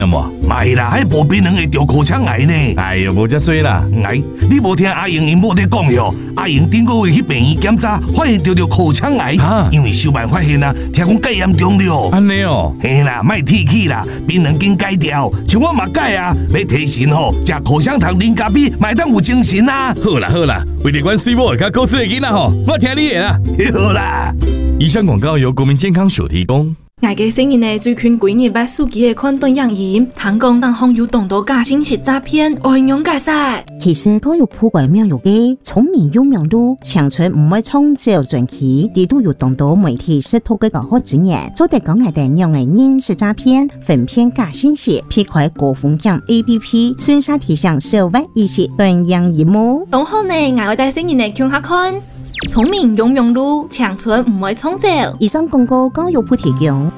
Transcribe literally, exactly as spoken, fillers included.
那么， 买啦，迄无槟榔会得口腔癌呢。 哎呦，无遮衰啦。 癌，你无听阿英因某在讲哟？阿英顶个月去病院检查，发现得着口腔癌， 啊、 因为小办发现啊，听讲介严重了。 安尼哦， 嘿啦，莫提起啦，槟榔紧改掉，像我嘛改啊，要提神吼，食口香糖零咖啡，买当有精神啊。 好啦好啦，为了阮水某甲高智的囡仔吼，我听你的啦。 好啦。 以上广告由国民健康署提供。 外界成人呢最近几日把手机的看短影音，听讲当网友动到假信息诈骗，应用解释。 其實都有鋪鬼妙有嘅，聰明有妙路，長春唔會衝照傳奇，地都有動到媒體識透嘅搞好經驗，做得講嘅定用嘅人是詐騙，分騙假信息，撇開高風險 A P P， 宣殺提醒小白意識斷樣一幕。 當好呢，外界成人呢向下看，聰明有妙路，長春唔會衝照。 以上廣告交由鋪提供。